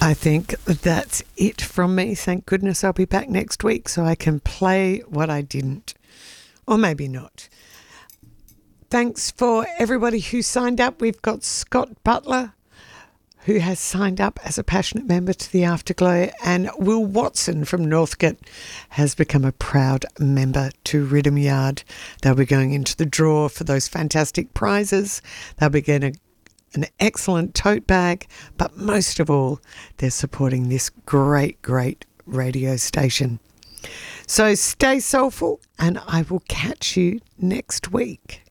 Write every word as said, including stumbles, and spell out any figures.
I think that's it from me. Thank goodness I'll be back next week so I can play what I didn't. Or maybe not. Thanks for everybody who signed up. We've got Scott Butler, who has signed up as a passionate member to the Afterglow, and Will Watson from Northcote has become a proud member to Rhythm Yard. They'll be going into the draw for those fantastic prizes. They'll be getting an excellent tote bag, but most of all, they're supporting this great, great radio station. So stay soulful, and I will catch you next week.